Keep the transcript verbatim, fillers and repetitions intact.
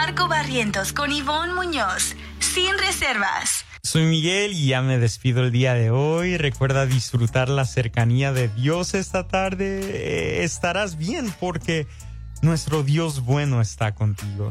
Marco Barrientos con Ivonne Muñoz, sin reservas. Soy Miguel y ya me despido el día de hoy. Recuerda disfrutar la cercanía de Dios esta tarde. Eh, estarás bien porque nuestro Dios bueno está contigo.